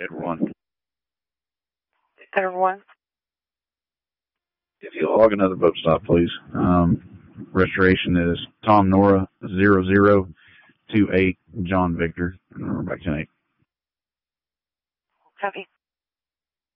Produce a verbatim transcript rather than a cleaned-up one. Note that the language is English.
Edward one. Edward one. If you log another boat stop, please. Um, restoration is Tom Nora zero zero two eight John Victor. Remember back ten eight. Copy.